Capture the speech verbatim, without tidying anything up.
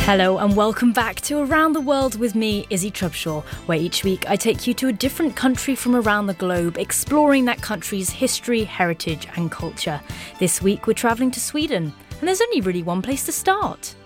Hello and welcome back to Around the World with me, Izzy Trubshaw, where each week I take you to a different country from around the globe, exploring that country's history, heritage and culture. This week we're travelling to Sweden, and there's only really one place to start.